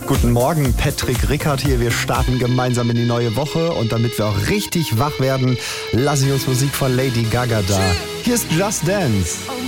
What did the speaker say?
Guten Morgen, Patrick Rickard hier. Wir starten gemeinsam in die neue Woche und damit wir auch richtig wach werden, lasse ich uns Musik von Lady Gaga da. Hier ist Just Dance.